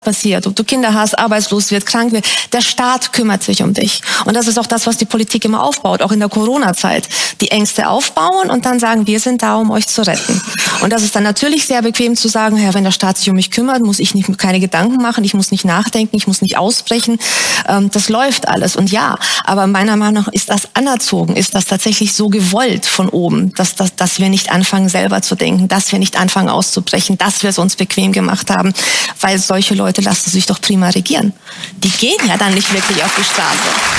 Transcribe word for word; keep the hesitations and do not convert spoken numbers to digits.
passiert, ob du Kinder hast, arbeitslos wird, krank wird, der Staat kümmert sich um dich. Und das ist auch das, was die Politik immer aufbaut, auch in der Corona-Zeit. Die Ängste aufbauen und dann sagen, wir sind da, um euch zu retten. Und das ist dann natürlich sehr bequem zu sagen, ja, wenn der Staat sich um mich kümmert, muss ich nicht, keine Gedanken machen, ich muss nicht nachdenken, ich muss nicht ausbrechen. Ähm, das läuft alles. Und ja, aber meiner Meinung nach ist das anerzogen, ist das tatsächlich so gewollt von oben, dass, dass, dass wir nicht anfangen, selber zu denken, dass wir nicht anfangen, auszubrechen, dass wir es uns bequem gemacht haben, weil solche Leute lassen sich doch prima regieren. Die gehen ja dann nicht wirklich auf die Straße.